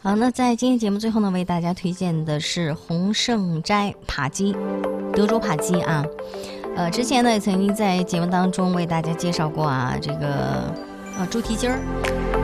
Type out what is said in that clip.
好，那在今天节目最后呢，为大家推荐的是洪圣斋扒鸡，德州扒鸡啊。之前呢也曾经在节目当中为大家介绍过啊，这个猪蹄筋儿。